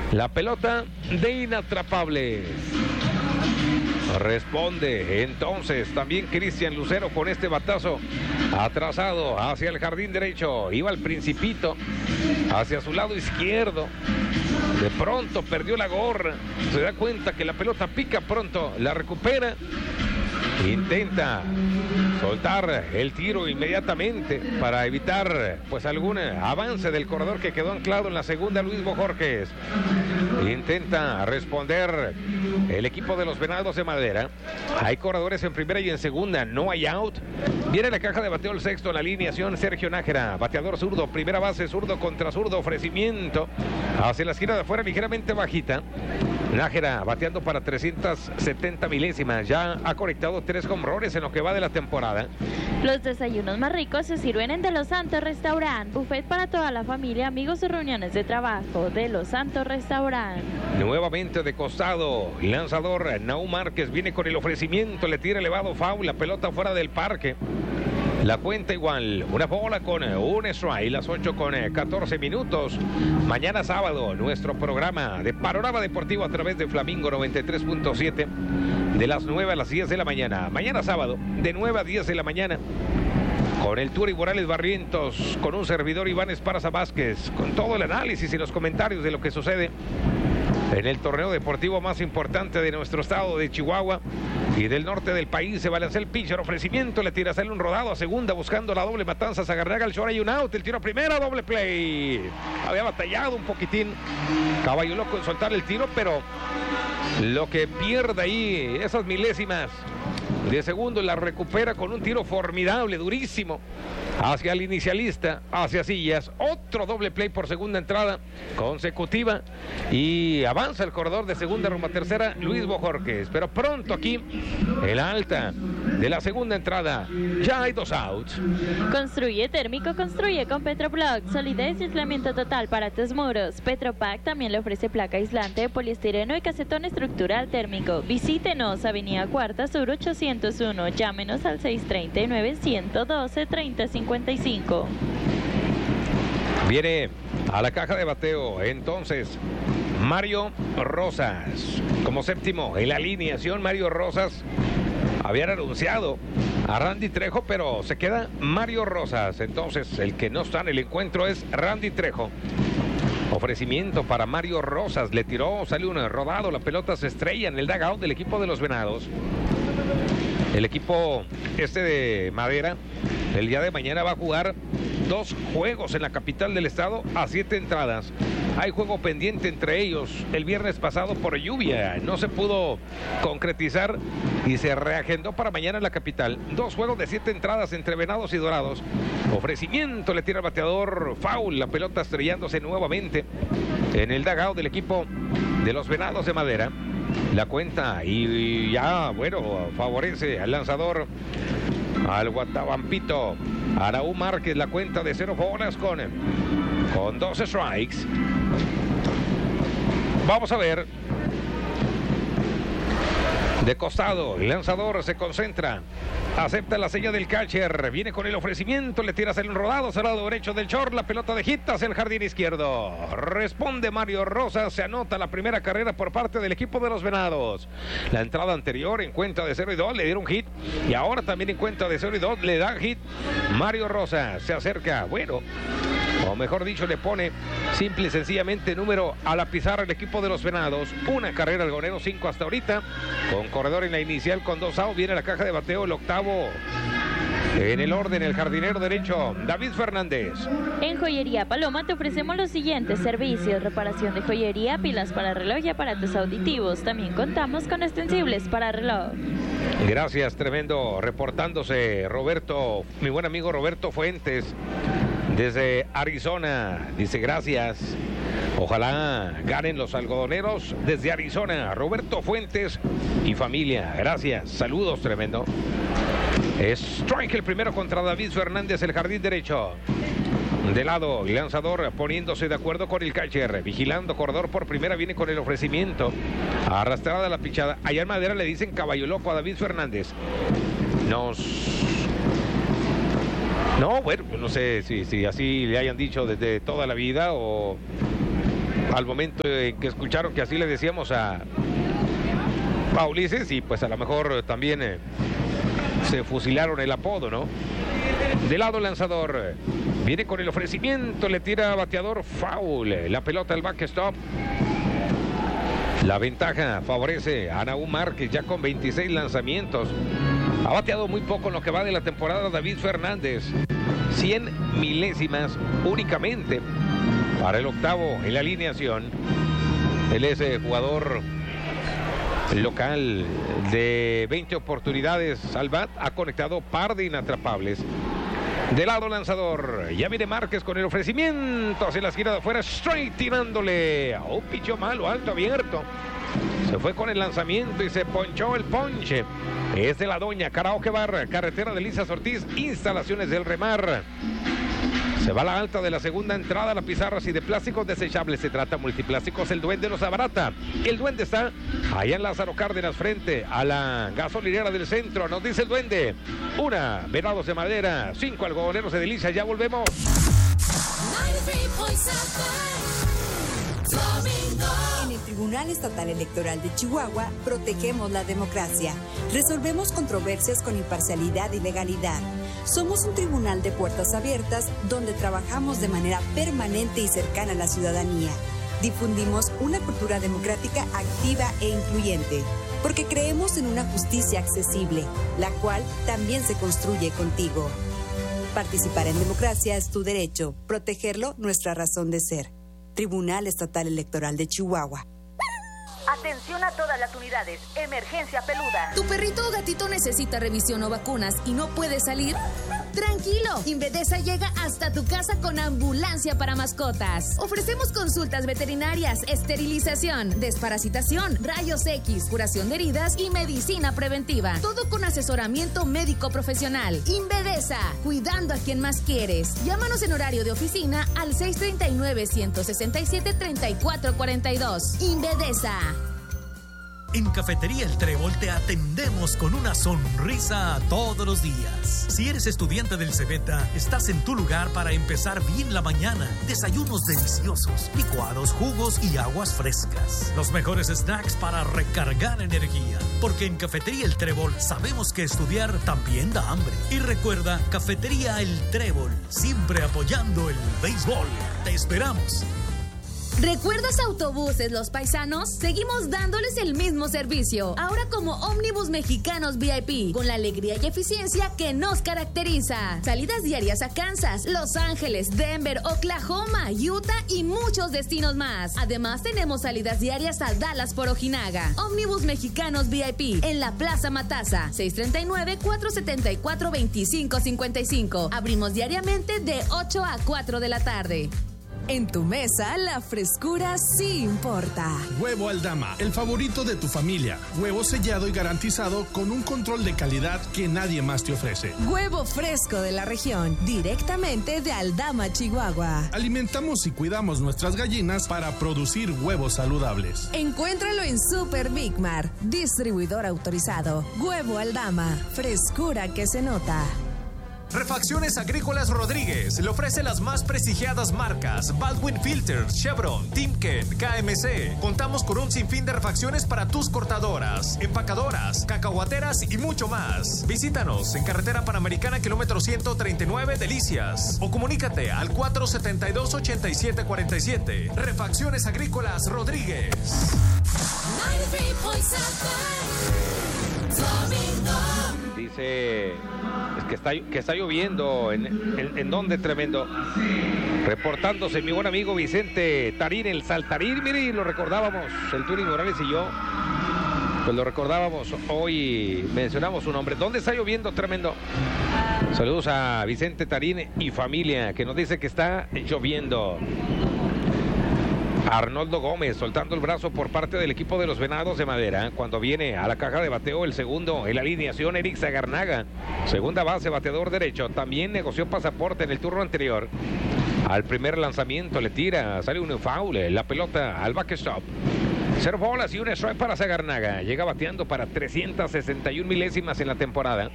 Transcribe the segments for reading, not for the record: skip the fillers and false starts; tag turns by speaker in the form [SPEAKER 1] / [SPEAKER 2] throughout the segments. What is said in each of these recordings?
[SPEAKER 1] La pelota de Inatrapables. Responde entonces también Cristian Lucero con este batazo atrasado hacia el jardín derecho. Iba el Principito hacia su lado izquierdo. De pronto perdió la gorra. Se da cuenta que la pelota pica pronto. La recupera. Intenta soltar el tiro inmediatamente para evitar pues algún avance del corredor que quedó anclado en la segunda. Luis Bojorquez intenta responder el equipo de los Venados de Madera. Hay corredores en primera y en segunda, no hay out. Viene la caja de bateo el sexto en la alineación. Sergio Nájera, bateador zurdo, primera base, zurdo contra zurdo, ofrecimiento hacia la esquina de afuera ligeramente bajita. Nájera bateando para 370 milésimas. Ya ha conectado 3 jonrones en lo que va de la temporada.
[SPEAKER 2] Los desayunos más ricos se sirven en De Los Santos Restaurant. Buffet para toda la familia, amigos y reuniones de trabajo. De Los Santos Restaurant.
[SPEAKER 1] Nuevamente de costado, lanzador Naú Márquez viene con el ofrecimiento, le tira elevado foul, la pelota fuera del parque. La cuenta igual, una bola con un strike, las 8:14 minutos. Mañana sábado, nuestro programa de Panorama Deportivo a través de Flamingo 93.7, de las 9 a las 10 de la mañana. Mañana sábado, de 9 a 10 de la mañana, con el Turi Morales Barrientos, con un servidor Iván Esparza Vázquez, con todo el análisis y los comentarios de lo que sucede en el torneo deportivo más importante de nuestro estado de Chihuahua y del norte del país. Se balancea el pitcher, ofrecimiento, le tira a hacerle un rodado a segunda buscando la doble matanza. Zagarnaga, el short, hay un out, el tiro a primera, doble play. Había batallado un poquitín Caballo Loco en soltar el tiro, pero lo que pierde ahí, esas milésimas de segundo, la recupera con un tiro formidable, durísimo, hacia el inicialista, hacia Sillas. Otro doble play por segunda entrada consecutiva y avanza el corredor de segunda rumbo a tercera, Luis Bojorquez. Pero pronto aquí, el alta de la segunda entrada, ya hay 2 outs.
[SPEAKER 2] Construye térmico, construye con Petroblock. Solidez y aislamiento total para tus muros. Petropac también le ofrece placa aislante de poliestireno y casetón estructural térmico. Visítenos, Avenida Cuarta Sur 801. Llámenos al 639-112-3055.
[SPEAKER 1] Viene a la caja de bateo entonces Mario Rosas como séptimo en la alineación. Mario Rosas habían anunciado a Randy Trejo, pero se queda Mario Rosas. Entonces el que no está en el encuentro es Randy Trejo. Ofrecimiento para Mario Rosas, le tiró, sale un rodado, la pelota se estrella en el dugout del equipo de los Venados. El equipo de Madera el día de mañana va a jugar 2 juegos en la capital del estado a 7 entradas. Hay juego pendiente entre ellos. El viernes pasado por lluvia no se pudo concretizar y se reagendó para mañana en la capital. 2 juegos de 7 entradas entre Venados y Dorados. Ofrecimiento, le tira el bateador, foul, la pelota estrellándose nuevamente en el dugout del equipo de los Venados de Madera. La cuenta y ya, bueno, favorece al lanzador, al Guatabampito, Araú Márquez. La cuenta de 0 bolas con 12 strikes. Vamos a ver. De costado, el lanzador se concentra, acepta la seña del catcher, viene con el ofrecimiento, le tira hacia el rodado, al lado derecho del short, la pelota de hit hacia el jardín izquierdo. Responde Mario Rosas, se anota la primera carrera por parte del equipo de los Venados. La entrada anterior en cuenta de 0-2 le dieron hit y ahora también en cuenta de 0-2 le dan hit. Mario Rosas se acerca, bueno, o mejor dicho, le pone simple y sencillamente número a la pizarra el equipo de los Venados. Una carrera al gonero, 5 hasta ahorita, con corredor en la inicial con 2 outs. Viene la caja de bateo, el octavo en el orden, el jardinero derecho, David Fernández.
[SPEAKER 2] En Joyería Paloma te ofrecemos los siguientes servicios: reparación de joyería, pilas para reloj y aparatos auditivos. También contamos con extensibles para reloj.
[SPEAKER 1] Gracias, tremendo, reportándose Roberto, mi buen amigo Roberto Fuentes desde Arizona. Dice gracias, ojalá ganen los algodoneros desde Arizona. Roberto Fuentes y familia, gracias, saludos, tremendo. Strike el primero contra David Fernández, el jardín derecho. De lado, el lanzador poniéndose de acuerdo con el catcher, vigilando corredor por primera, viene con el ofrecimiento, arrastrada la pichada. Allá en Madera le dicen caballo loco a David Fernández. No, bueno, no sé si así le hayan dicho desde toda la vida o al momento en que escucharon que así le decíamos a Ulises, y pues a lo mejor también se fusilaron el apodo, ¿no? De lado el lanzador, viene con el ofrecimiento, le tira bateador, foul, la pelota al backstop. La ventaja favorece a Nahum Márquez, ya con 26 lanzamientos. Ha bateado muy poco en lo que va de la temporada David Fernández. 100 milésimas únicamente para el octavo en la alineación. Él es jugador local de 20 oportunidades al bat. Ha conectado par de inatrapables. De lado lanzador, ya viene Márquez con el ofrecimiento hacia la esquina de afuera, straight tirándole a un picheo malo, alto, abierto. Se fue con el lanzamiento y se ponchó el ponche. Es de la Doña Karaoke Bar, carretera de Lizas Ortiz, instalaciones del Remar. Se va a la alta de la segunda entrada, la pizarra así de plásticos desechables. Se trata Multiplásticos, el Duende los abarata. El Duende está allá en Lázaro Cárdenas, frente a la gasolinera del centro. Nos dice el Duende: 1 venados de madera, 5 algodoneros de Delicias. Ya volvemos.
[SPEAKER 3] En el Tribunal Estatal Electoral de Chihuahua protegemos la democracia. Resolvemos controversias con imparcialidad y legalidad. Somos un tribunal de puertas abiertas donde trabajamos de manera permanente y cercana a la ciudadanía. Difundimos una cultura democrática activa e incluyente, porque creemos en una justicia accesible, la cual también se construye contigo. Participar en democracia es tu derecho, protegerlo nuestra razón de ser. Tribunal Estatal Electoral de Chihuahua.
[SPEAKER 4] Atención a todas las unidades. Emergencia peluda.
[SPEAKER 5] ¿Tu perrito o gatito necesita revisión o vacunas y no puede salir? Tranquilo, Invedesa llega hasta tu casa con ambulancia para mascotas. Ofrecemos consultas veterinarias, esterilización, desparasitación, rayos X, curación de heridas y medicina preventiva. Todo con asesoramiento médico profesional. Invedesa, cuidando a quien más quieres. Llámanos en horario de oficina al 639-167-3442. Invedesa.
[SPEAKER 6] En Cafetería El Trébol te atendemos con una sonrisa todos los días. Si eres estudiante del Cebeta, estás en tu lugar para empezar bien la mañana. Desayunos deliciosos, licuados, jugos y aguas frescas. Los mejores snacks para recargar energía. Porque en Cafetería El Trébol sabemos que estudiar también da hambre. Y recuerda, Cafetería El Trébol, siempre apoyando el béisbol. Te esperamos.
[SPEAKER 5] ¿Recuerdas Autobuses Los Paisanos? Seguimos dándoles el mismo servicio, ahora como Ómnibus Mexicanos VIP, con la alegría y eficiencia que nos caracteriza. Salidas diarias a Kansas, Los Ángeles, Denver, Oklahoma, Utah y muchos destinos más. Además tenemos salidas diarias a Dallas por Ojinaga. Ómnibus Mexicanos VIP, en la Plaza Matasa, 639-474-2555. Abrimos diariamente de 8 a 4 de la tarde.
[SPEAKER 3] En tu mesa, la frescura sí importa.
[SPEAKER 7] Huevo Aldama, el favorito de tu familia. Huevo sellado y garantizado con un control de calidad que nadie más te ofrece.
[SPEAKER 3] Huevo fresco de la región, directamente de Aldama, Chihuahua.
[SPEAKER 7] Alimentamos y cuidamos nuestras gallinas para producir huevos saludables.
[SPEAKER 3] Encuéntralo en Super Big Mar, distribuidor autorizado. Huevo Aldama, frescura que se nota.
[SPEAKER 8] Refacciones Agrícolas Rodríguez le ofrece las más prestigiadas marcas Baldwin Filters, Chevron, Timken, KMC. Contamos con un sinfín de refacciones para tus cortadoras, empacadoras, cacahuateras y mucho más. Visítanos en Carretera Panamericana, kilómetro 139, Delicias. O comunícate al 472-8747. Refacciones Agrícolas Rodríguez.
[SPEAKER 1] Dice que está lloviendo. ¿En dónde? Tremendo. Reportándose mi buen amigo Vicente Tarín, el Saltarín. Mire, lo recordábamos, el Turi Morales y yo. Pues lo recordábamos hoy, mencionamos su nombre. ¿Dónde está lloviendo? Tremendo. Saludos a Vicente Tarín y familia, que nos dice que está lloviendo. Arnoldo Gómez soltando el brazo por parte del equipo de los Venados de Madera. Cuando viene a la caja de bateo el segundo en la alineación, Eric Zagarnaga, segunda base, bateador derecho. También negoció pasaporte en el turno anterior. Al primer lanzamiento le tira, sale un foul, la pelota al backstop. 0 bolas y un strike para Zagarnaga. Llega bateando para 361 milésimas en la temporada.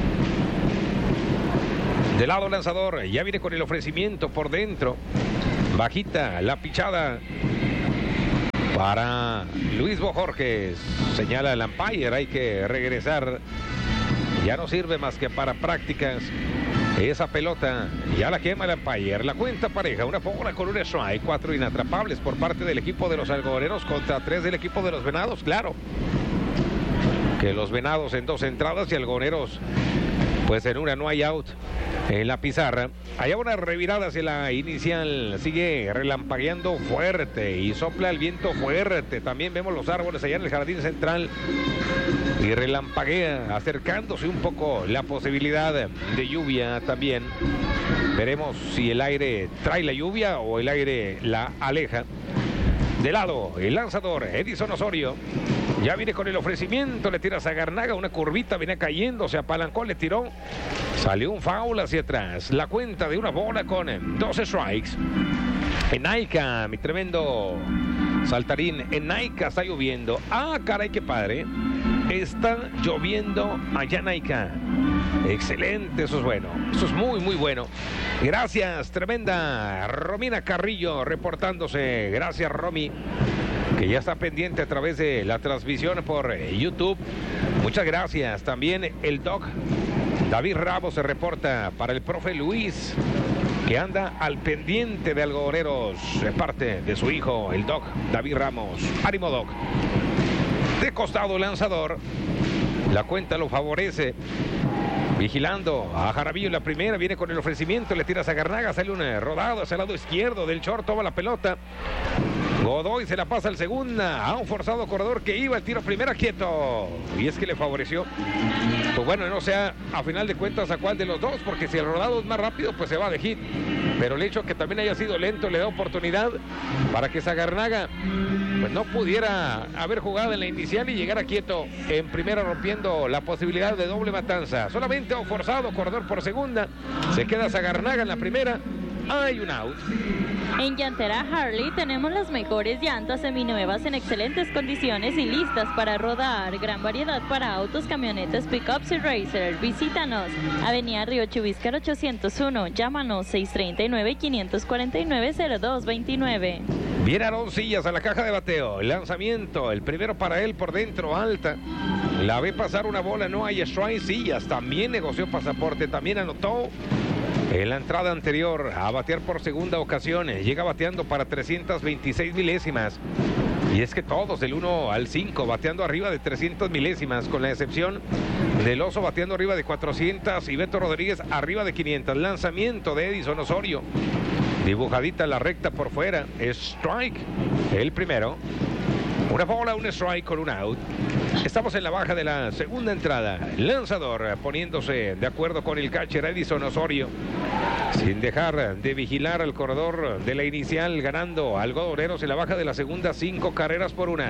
[SPEAKER 1] De lado lanzador, ya viene con el ofrecimiento por dentro. Bajita la pichada para Luis Bojorges. Señala el umpire, hay que regresar. Ya no sirve más que para prácticas. Esa pelota ya la quema el umpire. La cuenta pareja, una bola con un strike, 4 inatrapables por parte del equipo de los algodoneros contra 3 del equipo de los venados. Claro que los venados en 2 entradas y algodoneros pues en una no hay out en la pizarra. Allá una revirada hacia la inicial, sigue relampagueando fuerte y sopla el viento fuerte. También vemos los árboles allá en el jardín central y relampaguea, acercándose un poco la posibilidad de lluvia también. Veremos si el aire trae la lluvia o el aire la aleja. De lado, el lanzador Edison Osorio ya viene con el ofrecimiento, le tira a Zagarnaga, una curvita, viene cayendo, se apalancó, le tiró, salió un foul hacia atrás. La cuenta de una bola con 12 strikes. En Naica, mi tremendo saltarín, en Naica está lloviendo. Ah, caray, qué padre. Está lloviendo allá en Naica. Excelente, eso es bueno. Eso es muy, muy bueno. Gracias, tremenda Romina Carrillo reportándose. Gracias, Romy, que ya está pendiente a través de la transmisión por YouTube. Muchas gracias. También el Doc David Ramos se reporta para el profe Luis, que anda al pendiente de algodoneros de parte de su hijo, el Doc David Ramos. Ánimo, Doc. De costado, lanzador. La cuenta lo favorece. Vigilando a Jaramillo en la primera, viene con el ofrecimiento, le tira a Zagarnaga, sale un rodado hacia el lado izquierdo del short, toma la pelota. Godoy se la pasa al segunda, a un forzado corredor que iba, el tiro primera, quieto. Y es que le favoreció. Pues bueno, no sé a final de cuentas a cuál de los dos, porque si el rodado es más rápido, pues se va de hit. Pero el hecho que también haya sido lento le da oportunidad para que Zagarnaga pues no pudiera haber jugado en la inicial y llegar a quieto en primera, rompiendo la posibilidad de doble matanza. Solamente a un forzado corredor por segunda, se queda Zagarnaga en la primera. Hay un out.
[SPEAKER 2] En Llantera Harley tenemos las mejores llantas seminuevas en excelentes condiciones y listas para rodar. Gran variedad para autos, camionetas, pickups y racer. Visítanos. Avenida Río Chubíscar 801. Llámanos 639-549-0229.
[SPEAKER 1] Viene Aaron Sillas a la caja de bateo. El lanzamiento, el primero para él por dentro, alta. La ve pasar una bola, no hay strike. Sillas también negoció pasaporte, también anotó en la entrada anterior a batear por segunda ocasión. Llega bateando para 326 milésimas. Y es que todos del 1 al 5 bateando arriba de 300 milésimas, con la excepción del Oso bateando arriba de 400 y Beto Rodríguez arriba de 500. Lanzamiento de Edison Osorio. Dibujadita la recta por fuera. Strike. El primero. Una bola, un strike con un out. Estamos en la baja de la segunda entrada. Lanzador poniéndose de acuerdo con el catcher Edison Osorio, sin dejar de vigilar al corredor de la inicial, ganando algodoneros en la baja de la segunda, 5 carreras por 1.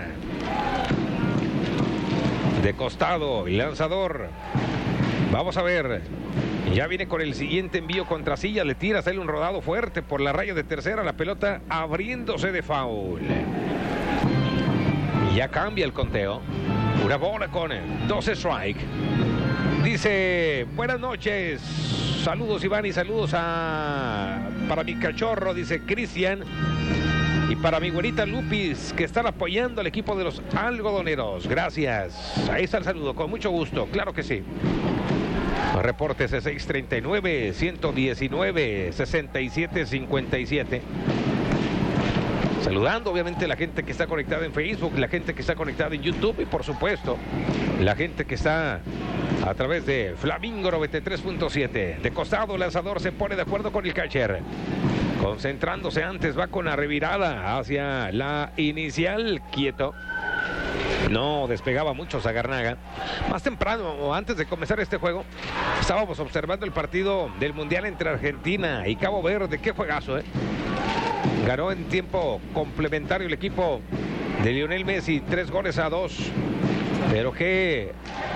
[SPEAKER 1] De costado, el lanzador. Vamos a ver. Ya viene con el siguiente envío contra Sillas. Le tira, sale un rodado fuerte por la raya de tercera. La pelota abriéndose de foul. Y ya cambia el conteo. Una bola con 12 strike. Dice, buenas noches. Saludos, Iván, y saludos para mi cachorro, dice Cristian. Y para mi güerita Lupis, que están apoyando al equipo de los algodoneros. Gracias. Ahí está el saludo, con mucho gusto. Claro que sí. Reportes 639-119-6757. Saludando obviamente la gente que está conectada en Facebook, la gente que está conectada en YouTube y por supuesto la gente que está a través de Flamingo 93.7. De costado, el lanzador se pone de acuerdo con el catcher. Concentrándose antes, va con la revirada hacia la inicial, quieto. No despegaba mucho Zagarnaga. Más temprano, o antes de comenzar este juego, estábamos observando el partido del Mundial entre Argentina y Cabo Verde. Qué juegazo, ¿eh? Ganó en tiempo complementario el equipo de Lionel Messi, 3-2. Pero qué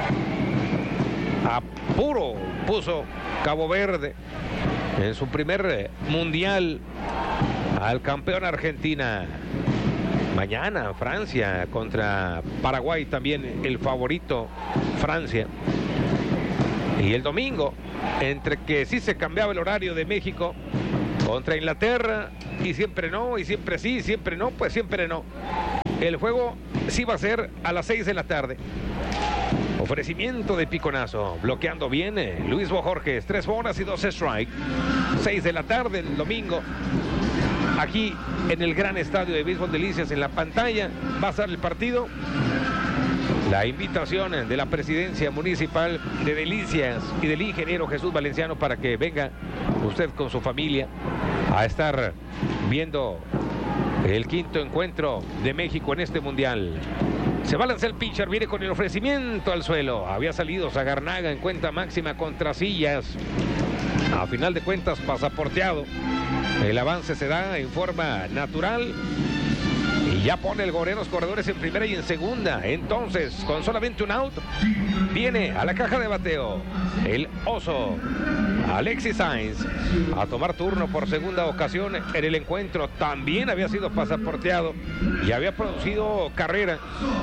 [SPEAKER 1] apuro puso Cabo Verde en su primer Mundial al campeón Argentina. Mañana Francia contra Paraguay, también el favorito Francia. Y el domingo, entre que sí se cambiaba el horario de México contra Inglaterra, y siempre no, y siempre sí, siempre no, pues siempre no. el juego sí va a ser a las 6 de la tarde. Ofrecimiento de piconazo, bloqueando bien Luis Bojorges, 3 bolas y 2 strike. 6 de la tarde el domingo, aquí en el gran estadio de Béisbol Delicias. En la pantalla va a estar el partido. La invitación de la presidencia municipal de Delicias y del ingeniero Jesús Valenciano para que venga usted con su familia a estar viendo el quinto encuentro de México en este mundial. Se va a lanzar el pitcher, viene con el ofrecimiento al suelo. Había salido Sagarnaga en cuenta máxima contra Sillas. A final de cuentas, pasaporteado. El avance se da en forma natural. Y ya pone el Goré los corredores en primera y en segunda. Entonces, con solamente un out, viene a la caja de bateo el oso Alexis Sainz a tomar turno por segunda ocasión en el encuentro. También había sido pasaporteado y había producido carrera.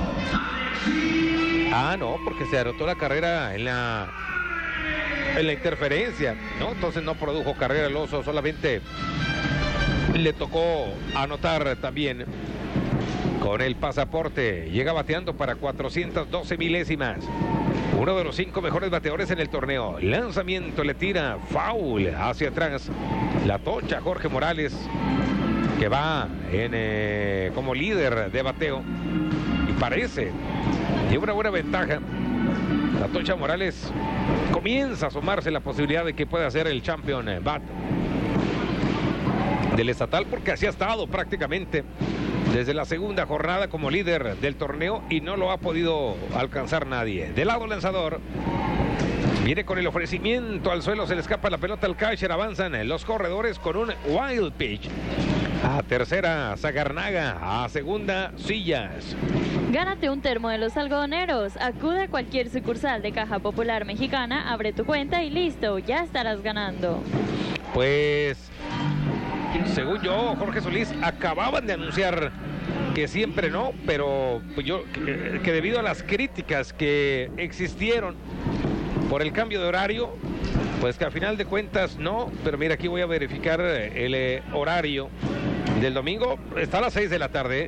[SPEAKER 1] No, porque se anotó la carrera en la interferencia, ¿no? Entonces no produjo carrera el oso, solamente le tocó anotar también con el pasaporte. Llega bateando para 412 milésimas. Uno de los 5 mejores bateadores en el torneo. Lanzamiento, le tira foul hacia atrás. La tocha Jorge Morales, que va como líder de bateo. Y parece lleva una buena ventaja. La tocha Morales comienza a asomarse la posibilidad de que pueda ser el champion bat del estatal, porque así ha estado prácticamente desde la segunda jornada como líder del torneo y no lo ha podido alcanzar nadie. Del lado lanzador, viene con el ofrecimiento al suelo, se le escapa la pelota al catcher, avanzan los corredores con un wild pitch. A tercera, Sagarnaga, a segunda, Sillas.
[SPEAKER 2] Gánate un termo de los algodoneros. Acude a cualquier sucursal de Caja Popular Mexicana, abre tu cuenta y listo, ya estarás ganando.
[SPEAKER 1] Pues, según yo, Jorge Solís, acababan de anunciar que siempre no, pero pues que debido a las críticas que existieron por el cambio de horario, pues que a final de cuentas no. Pero mira, aquí voy a verificar el horario del domingo. Está a las 6 de la tarde.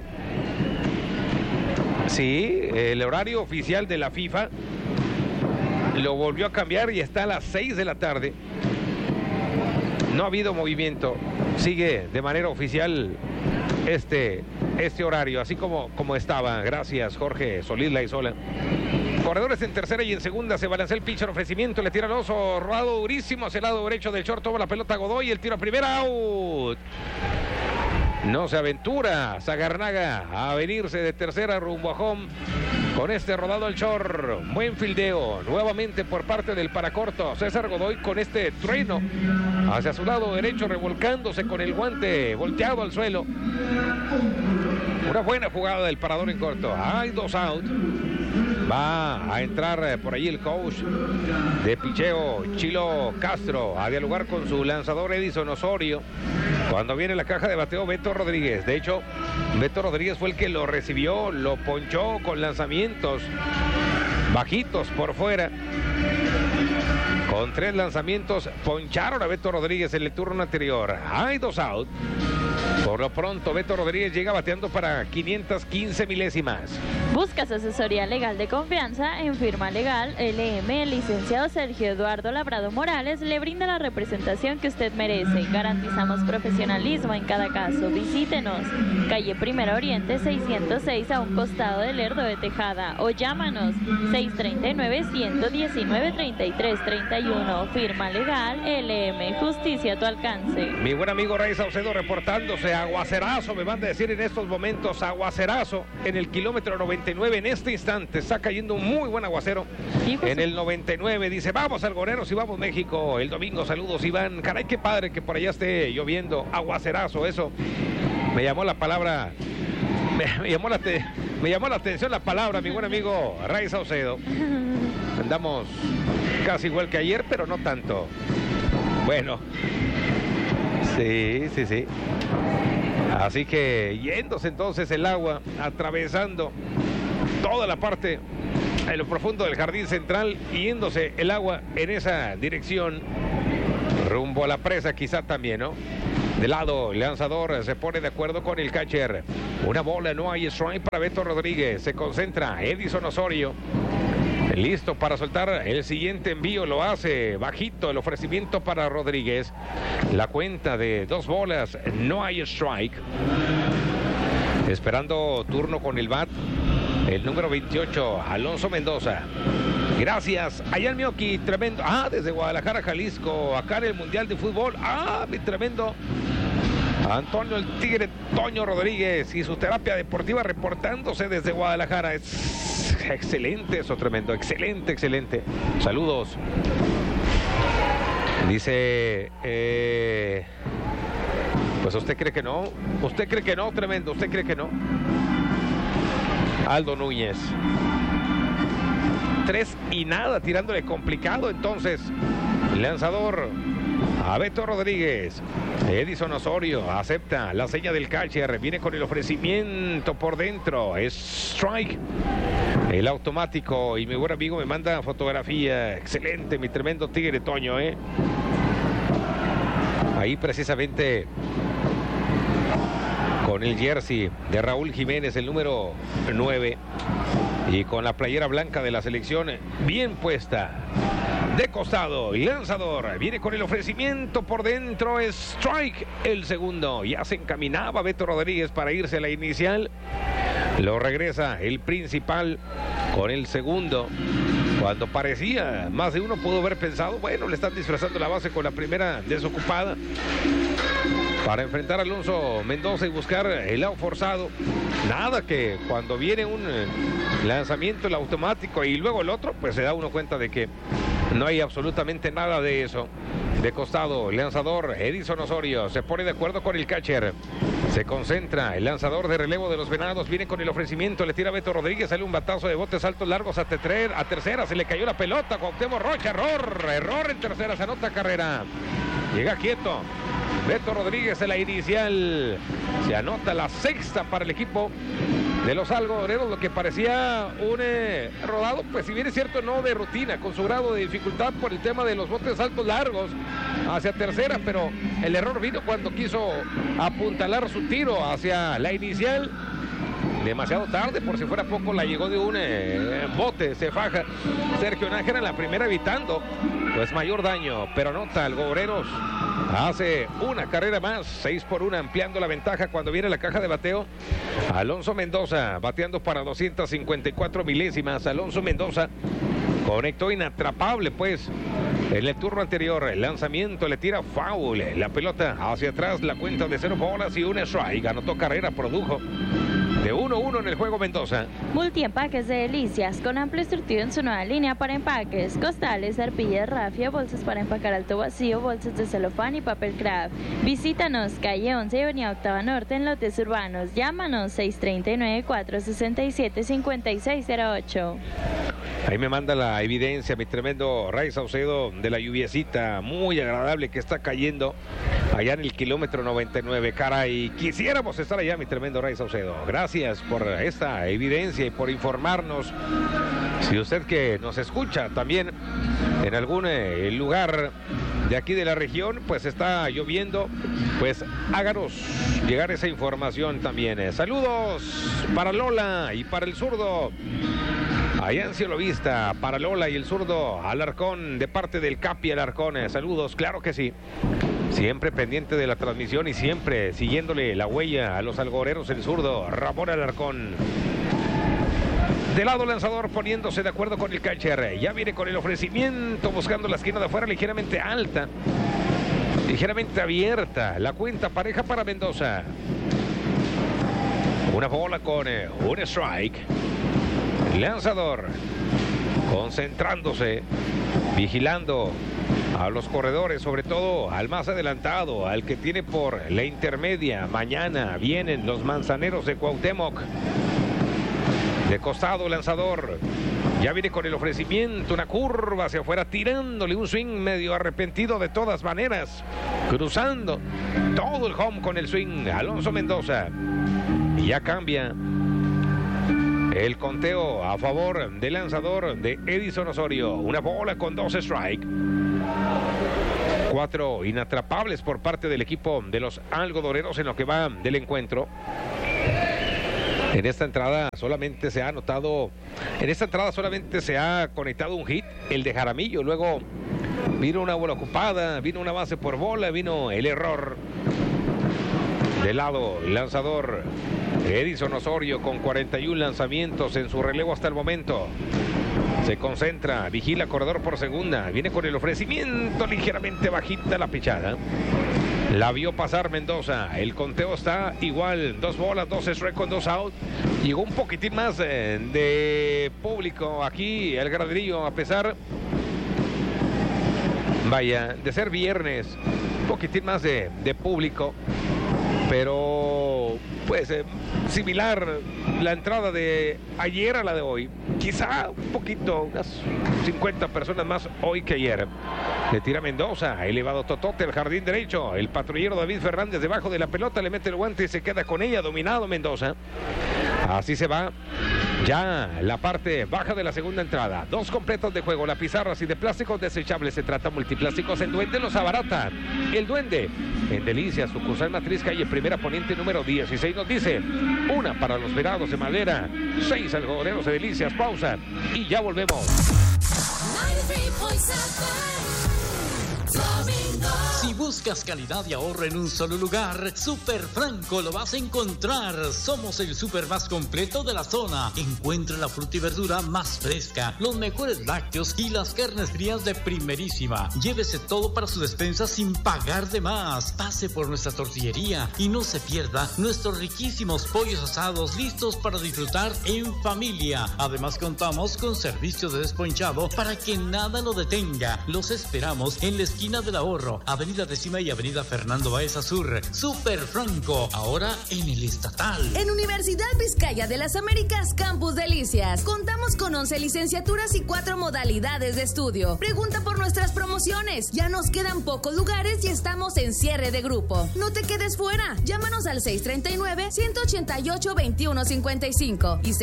[SPEAKER 1] Sí, el horario oficial de la FIFA lo volvió a cambiar y está a las 6 de la tarde. No ha habido movimiento. Sigue de manera oficial este horario, así como estaba. Gracias, Jorge Solís Laizola. Corredores en tercera y en segunda. Se balancea el pitcher, ofrecimiento, le tira el oso, rodado durísimo hacia el lado derecho del short. Toma la pelota Godoy, el tiro a primera, out. No se aventura Sagarnaga a venirse de tercera rumbo a home con este rodado al short. Buen fildeo nuevamente por parte del paracorto César Godoy con este trueno hacia su lado derecho, revolcándose con el guante volteado al suelo. Una buena jugada del parador en corto. Hay 2 out. Va a entrar por ahí el coach de picheo, Chilo Castro, a dialogar con su lanzador Edison Osorio. Cuando viene la caja de bateo, Beto Rodríguez. De hecho, Beto Rodríguez fue el que lo recibió, lo ponchó con lanzamientos bajitos por fuera. Con 3 lanzamientos poncharon a Beto Rodríguez en el turno anterior. Hay 2 out. Por lo pronto, Beto Rodríguez llega bateando para 515 milésimas.
[SPEAKER 2] ¿Buscas asesoría legal de confianza? En Firma Legal LM, el licenciado Sergio Eduardo Labrado Morales le brinda la representación que usted merece. Garantizamos profesionalismo en cada caso. Visítenos. Calle Primera Oriente 606, a un costado del Lerdo de Tejada. O llámanos 639-119-3331. Firma Legal LM. Justicia a tu alcance.
[SPEAKER 1] Mi buen amigo Ray Saucedo reportándose. Aguacerazo, me van a decir en estos momentos. Aguacerazo en el kilómetro 99 en este instante. Está cayendo un muy buen aguacero. En el 99 dice, vamos Algoneros y vamos México. El domingo, saludos Iván. Caray, qué padre que por allá esté lloviendo. Aguacerazo, eso. Me llamó la palabra. Me llamó la atención la palabra, mi buen amigo Ray Saucedo. Andamos casi igual que ayer, pero no tanto. Bueno. Sí. Así que yéndose entonces el agua, atravesando toda la parte en lo profundo del jardín central, yéndose el agua en esa dirección, rumbo a la presa quizá también, ¿no? De lado, el lanzador se pone de acuerdo con el catcher. Una bola, no hay strike para Beto Rodríguez. Se concentra Edison Osorio. Listo para soltar el siguiente envío, lo hace bajito el ofrecimiento para Rodríguez. La cuenta de 2 bolas, no hay strike. Esperando turno con el bat, el número 28, Alonso Mendoza. Gracias, allá el Mioki, tremendo. Desde Guadalajara, Jalisco, acá en el Mundial de Fútbol. Mi tremendo Antonio el Tigre Toño Rodríguez y su terapia deportiva reportándose desde Guadalajara. Es excelente eso, tremendo, excelente. Saludos. Dice, pues usted cree que no, tremendo, usted cree que no. Aldo Núñez. 3 y nada, tirándole complicado entonces. Lanzador a Beto Rodríguez. Edison Osorio acepta la seña del catcher, viene con el ofrecimiento por dentro, es strike. El automático, y mi buen amigo me manda fotografía. Excelente, mi tremendo Tigre Toño, Ahí precisamente con el jersey de Raúl Jiménez, el número 9, y con la playera blanca de la selección bien puesta. De costado, y lanzador, viene con el ofrecimiento por dentro, strike, el segundo. Ya se encaminaba Beto Rodríguez para irse a la inicial. Lo regresa el principal con el segundo. Cuando parecía, más de uno pudo haber pensado, bueno, le están disfrazando la base con la primera desocupada para enfrentar a Alonso Mendoza y buscar el out forzado. Nada, que cuando viene un lanzamiento, el automático, y luego el otro, pues se da uno cuenta de que no hay absolutamente nada de eso. De costado, el lanzador Edison Osorio se pone de acuerdo con el catcher. Se concentra el lanzador de relevo de los Venados, viene con el ofrecimiento, le tira a Beto Rodríguez, sale un batazo de botes altos largos a tercera, se le cayó la pelota, Cuauhtémoc Rocha, error en tercera, se anota carrera. Llega quieto Beto Rodríguez en la inicial, se anota la 6ª para el equipo de los algodoneros, lo que parecía un rodado, pues si bien es cierto, no de rutina, con su grado de dificultad por el tema de los botes altos largos hacia tercera, pero el error vino cuando quiso apuntalar su tiro hacia la inicial. Demasiado tarde, por si fuera poco, la llegó de un bote, se faja Sergio Nájera en la primera, evitando pues mayor daño, pero anota Algodoneros, hace una carrera más, 6-1, ampliando la ventaja cuando viene la caja de bateo. Alonso Mendoza bateando para 254 milésimas. Alonso Mendoza conectó inatrapable, pues en el turno anterior. El lanzamiento le tira foul, la pelota hacia atrás, la cuenta de 0 bolas y un strike. Anotó carrera, produjo de 1-1 en el juego Mendoza.
[SPEAKER 2] Multiempaques de Delicias, con amplio surtido en su nueva línea para empaques, costales, arpillas, rafia, bolsas para empacar alto vacío, bolsas de celofán y papel craft. Visítanos, calle 11 y avenida Octava Norte en lotes urbanos. Llámanos 639-467-5608.
[SPEAKER 1] Ahí me manda la evidencia mi tremendo Ray Saucedo de la lluviecita muy agradable que está cayendo allá en el kilómetro 99. Caray, quisiéramos estar allá, mi tremendo Ray Saucedo. Gracias por esta evidencia y por informarnos. Si usted que nos escucha también en algún lugar de aquí de la región, pues está lloviendo, pues háganos llegar esa información también. Saludos para Lola y para el zurdo allá en Cielo Vista, para Lola y el zurdo Alarcón, de parte del Capi Alarcón. Saludos, claro que sí. Siempre pendiente de la transmisión y siempre siguiéndole la huella a los algodoneros, el zurdo Ramón Alarcón. De lado lanzador, poniéndose de acuerdo con el catcher. Ya viene con el ofrecimiento, buscando la esquina de afuera, ligeramente alta, ligeramente abierta. La cuenta pareja para Mendoza. Una bola con un strike. Lanzador concentrándose, vigilando a los corredores, sobre todo al más adelantado, al que tiene por la intermedia. Mañana vienen los manzaneros de Cuauhtémoc. De costado, lanzador. Ya viene con el ofrecimiento, una curva hacia afuera, tirándole un swing medio arrepentido de todas maneras. Cruzando todo el home con el swing, Alonso Mendoza. Y ya cambia el conteo a favor del lanzador de Edison Osorio. Una bola con 2 strike. 4 inatrapables por parte del equipo de los algodoneros en lo que va del encuentro. En esta entrada solamente se ha conectado un hit, el de Jaramillo. Luego vino una bola ocupada, vino una base por bola, vino el error. Del lado lanzador Edison Osorio con 41 lanzamientos en su relevo hasta el momento. Se concentra, vigila corredor por segunda, viene con el ofrecimiento, ligeramente bajita la pichada. La vio pasar Mendoza, el conteo está igual, 2 bolas, 2 strikes con 2 out. Llegó un poquitín más de público aquí, el graderío, a pesar, de ser viernes, un poquitín más de público. Pero, pues, similar la entrada de ayer a la de hoy. Quizá un poquito, unas 50 personas más hoy que ayer. Le tira Mendoza, elevado totote al jardín derecho. El patrullero David Fernández debajo de la pelota, le mete el guante y se queda con ella, dominado Mendoza. Así se va ya la parte baja de la segunda entrada. 2 completos de juego, la pizarra así de plásticos desechables. Se trata multiplásticos. El Duende los abarata. El Duende en Delicias, sucursal Matriz, calle Primera Poniente número 16. Nos dice: 1 para los verados de madera, 6 algodoneros de Delicias. Pausa y ya volvemos.
[SPEAKER 9] Si buscas calidad y ahorro en un solo lugar, Super Franco lo vas a encontrar. Somos el super más completo de la zona. Encuentra la fruta y verdura más fresca, los mejores lácteos y las carnes frías de primerísima. Llévese todo para su despensa sin pagar de más. Pase por nuestra tortillería y no se pierda nuestros riquísimos pollos asados listos para disfrutar en familia. Además contamos con servicio de desponchado para que nada lo detenga. Los esperamos en la esquina del Ahorro, Avenida Décima y Avenida Fernando Baeza Sur. Super Franco, ahora en el Estatal.
[SPEAKER 5] En Universidad Vizcaya de las Américas, Campus Delicias, contamos con 11 licenciaturas y 4 modalidades de estudio. Pregunta por nuestras promociones. Ya nos quedan pocos lugares y estamos en cierre de grupo. No te quedes fuera. Llámanos al 639-188-2155 y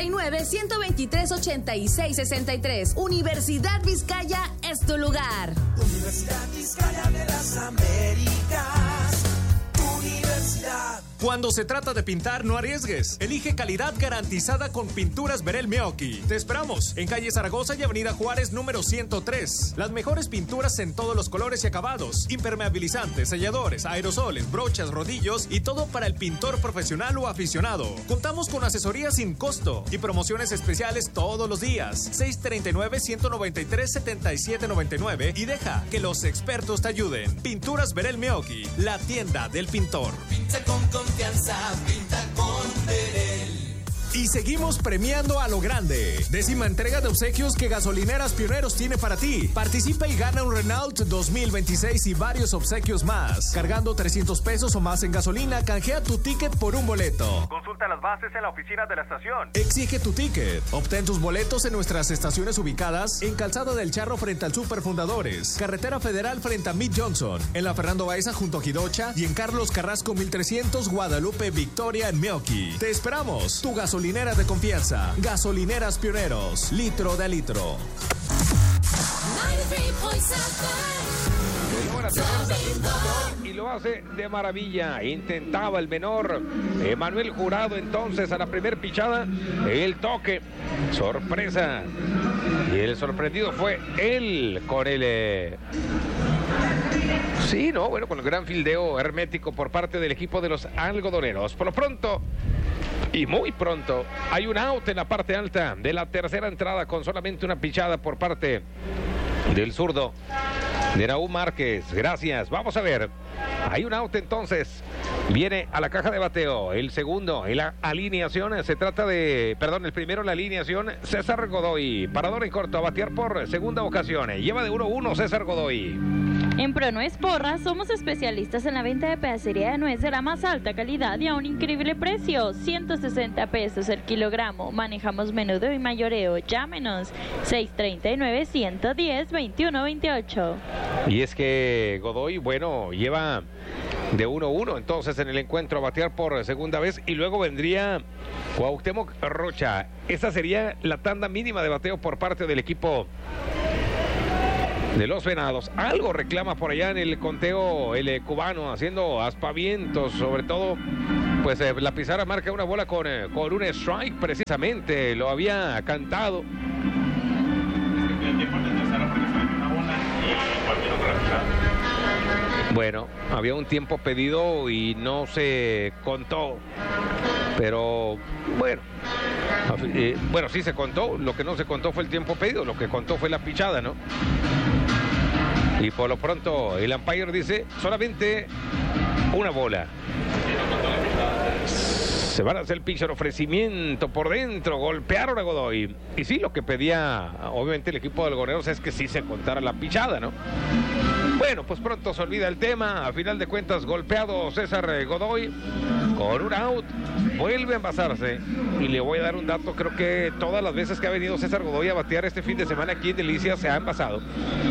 [SPEAKER 5] 639-123-8663. Universidad Vizcaya es tu lugar.
[SPEAKER 10] Universidad Vizcaya de las Américas, Universidad.
[SPEAKER 8] Cuando se trata de pintar, no arriesgues. Elige calidad garantizada con Pinturas Verel Meoqui. Te esperamos en calle Zaragoza y avenida Juárez número 103. Las mejores pinturas en todos los colores y acabados. Impermeabilizantes, selladores, aerosoles, brochas, rodillos y todo para el pintor profesional o aficionado. Contamos con asesoría sin costo y promociones especiales todos los días. 639-193-7799 y deja que los expertos te ayuden. Pinturas Verel Meoqui, la tienda del pintor.
[SPEAKER 10] Pinta con confianza, pinta con Verel.
[SPEAKER 8] Y seguimos premiando a lo grande. 10ª entrega de obsequios que Gasolineras Pioneros tiene para ti. Participa y gana un Renault 2026 y varios obsequios más. Cargando 300 pesos o más en gasolina, canjea tu ticket por un boleto.
[SPEAKER 11] Consulta las bases en la oficina de la estación.
[SPEAKER 8] Exige tu ticket. Obtén tus boletos en nuestras estaciones ubicadas en Calzada del Charro frente al Super Fundadores, Carretera Federal frente a Mid Johnson, en la Fernando Baeza junto a Jidocha y en Carlos Carrasco 1300 Guadalupe Victoria en Meoqui. Te esperamos. Tu gasolinera de confianza. Gasolineras Pioneros. Litro de litro.
[SPEAKER 1] Logra tener también control y lo hace de maravilla. Intentaba el menor Emanuel Jurado entonces a la primer pichada. El toque. Sorpresa. Y el sorprendido fue él con el... Sí, no, bueno, con el gran fildeo hermético por parte del equipo de los algodoneros. Por lo pronto... Y muy pronto hay un out en la parte alta de la tercera entrada con solamente una pichada por parte del zurdo de Naum Márquez. Gracias. Vamos a ver. Hay un out entonces. Viene a la caja de bateo. El segundo en la alineación. Se trata de... Perdón, el primero en la alineación. César Godoy. Parador en corto. A batear por segunda ocasión. Lleva de 1-1 César Godoy.
[SPEAKER 2] En ProNuez Porra somos especialistas en la venta de pedacería de nuez de la más alta calidad y a un increíble precio, 160 pesos el kilogramo. Manejamos menudo y mayoreo. Llámenos 639-110-2128.
[SPEAKER 1] Y es que Godoy, bueno, lleva de 1-1 entonces en el encuentro a batear por segunda vez y luego vendría Cuauhtémoc Rocha. Esa sería la tanda mínima de bateo por parte del equipo de los Venados. Algo reclama por allá en el conteo el cubano, haciendo aspavientos, sobre todo, pues la pizarra marca una bola con un strike, precisamente, lo había cantado. Bueno, había un tiempo pedido y no se contó, pero bueno, sí se contó. Lo que no se contó fue el tiempo pedido, lo que contó fue la pichada, ¿no? Y por lo pronto el umpire dice solamente una bola. Se van a hacer el pitcher, ofrecimiento por dentro, golpearon a Godoy. Y sí, lo que pedía obviamente el equipo de Algoneros es que sí se contara la pichada, ¿no? Bueno, pues pronto se olvida el tema. A final de cuentas, golpeado César Godoy con un out, vuelve a envasarse. Y le voy a dar un dato: creo que todas las veces que ha venido César Godoy a batear este fin de semana aquí en Delicias se ha envasado.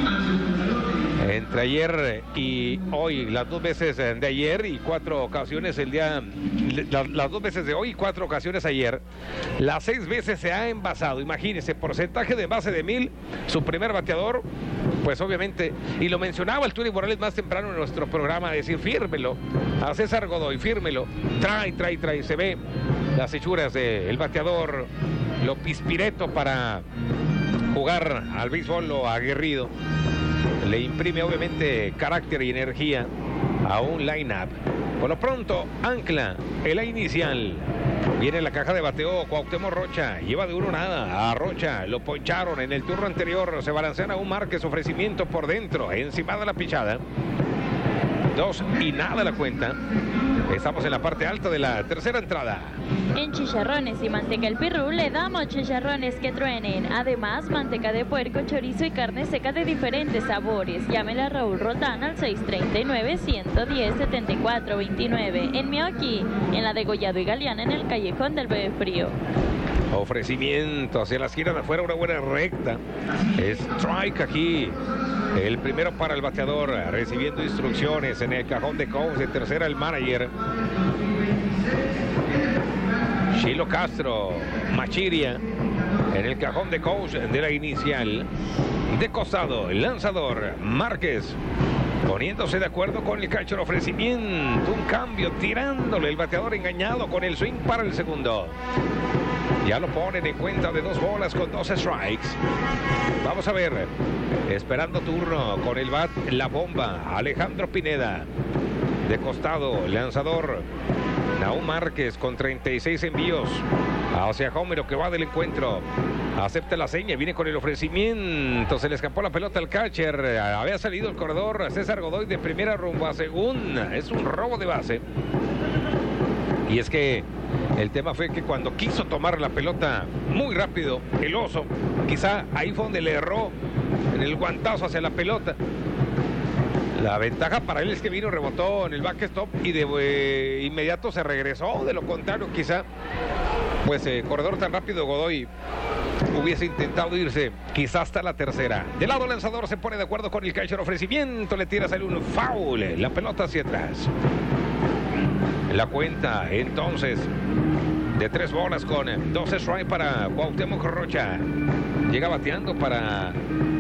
[SPEAKER 1] Entre ayer y hoy, las 2 veces de ayer y 4 ocasiones las 2 veces de hoy y 4 ocasiones ayer, las 6 veces se ha envasado. Imagínense, porcentaje de envase de 1000, su primer bateador, pues obviamente, y lo mencionaba el Turi Morales más temprano en nuestro programa, decir, fírmelo a César Godoy, fírmelo, trae, se ve las hechuras del bateador, lo pispireto para jugar al béisbol, lo aguerrido. Le imprime obviamente carácter y energía a un line-up. Por lo pronto, ancla el A inicial. Viene la caja de bateo Cuauhtémoc Rocha. Lleva de 1-0 a Rocha. Lo poncharon en el turno anterior. Se balancean a un Márquez. Ofrecimiento por dentro. Encima de la pichada. 2-0 la cuenta. Estamos en la parte alta de la tercera entrada.
[SPEAKER 2] En Chicharrones y Manteca El Pirru le damos chicharrones que truenen. Además, manteca de puerco, chorizo y carne seca de diferentes sabores. Llámela a Raúl Roldán al 639-110-7429. En Mioqui, en la Degollado y Galeana, en el Callejón del Bebe Frío.
[SPEAKER 1] Ofrecimiento hacia la esquina de afuera, una buena recta. Strike aquí. El primero para el bateador, recibiendo instrucciones en el cajón de coach. De tercera el manager Chilo Castro. Machiria en el cajón de coach de la inicial. De costado el lanzador Márquez, poniéndose de acuerdo con el catcher. Ofrecimiento, un cambio, tirándole el bateador engañado con el swing para el segundo. Ya lo ponen en cuenta de 2 bolas con 2 strikes. Vamos a ver, esperando turno con el bat, la bomba, Alejandro Pineda. De costado, lanzador Nahum Márquez con 36 envíos hacia Homero, que va del encuentro. Acepta la seña, viene con el ofrecimiento. Se le escapó la pelota al catcher. Había salido el corredor César Godoy de primera rumbo a segunda. Es un robo de base. Y es que el tema fue que cuando quiso tomar la pelota muy rápido, el oso, quizá ahí fue donde le erró en el guantazo hacia la pelota. La ventaja para él es que vino, rebotó en el backstop y de inmediato se regresó. De lo contrario, quizá, pues corredor tan rápido Godoy hubiese intentado irse quizá hasta la tercera. Del lado lanzador se pone de acuerdo con el catcher. Ofrecimiento, le tira, sale un foul, la pelota hacia atrás. La cuenta entonces de 3 bolas con 12 strikes para Cuauhtémoc Rocha. Llega bateando para...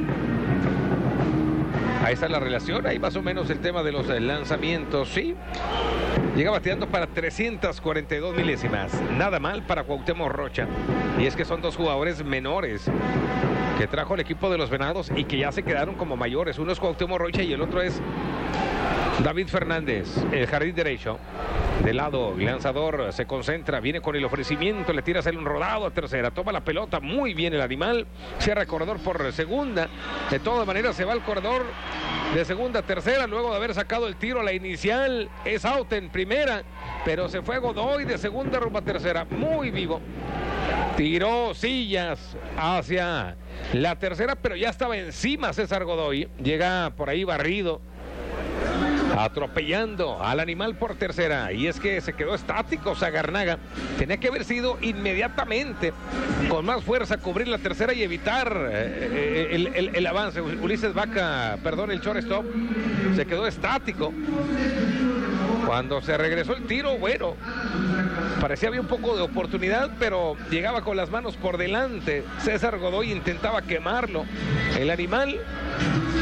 [SPEAKER 1] Ahí está la relación, ahí más o menos el tema de los lanzamientos, sí. Llega bateando para 342 milésimas. Nada mal para Cuauhtémoc Rocha. Y es que son 2 jugadores menores que trajo el equipo de los Venados y que ya se quedaron como mayores. Uno es Cuauhtémoc Rocha y el otro es David Fernández, el jardín derecho. De lado, el lanzador se concentra, viene con el ofrecimiento, le tira a hacer un rodado a tercera, toma la pelota muy bien el animal, cierra el corredor por segunda. De todas maneras se va al corredor de segunda a tercera, luego de haber sacado el tiro a la inicial. Es out en primera, pero se fue Godoy de segunda rumbo a tercera, muy vivo. Tiró sillas hacia la tercera, pero ya estaba encima César Godoy. Llega por ahí barrido, atropellando al animal por tercera. Y es que se quedó estático Sagarnaga. Tenía que haber sido inmediatamente con más fuerza cubrir la tercera y evitar el avance. Ulises Vaca, perdón, el shortstop, se quedó estático. Cuando se regresó el tiro, bueno, parecía había un poco de oportunidad, pero llegaba con las manos por delante. César Godoy intentaba quemarlo. El animal